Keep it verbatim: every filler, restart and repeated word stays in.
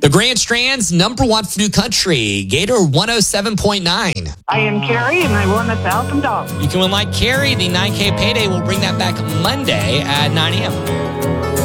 The Grand Strand's number one for New Country, Gator one oh seven point nine. I am Carrie, and I won one thousand dollars. You can win like Carrie. The nine K payday will bring that back Monday at nine a.m.